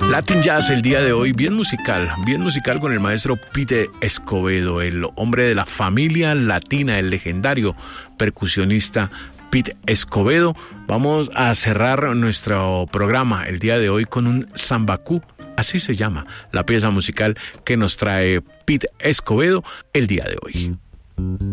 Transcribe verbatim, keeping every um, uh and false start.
Latin Jazz el día de hoy, bien musical, bien musical con el maestro Pete Escovedo, el hombre de la familia latina, el legendario percusionista Pete Escovedo. Vamos a cerrar nuestro programa el día de hoy con un Sambacu, así se llama la pieza musical que nos trae Pete Escovedo el día de hoy.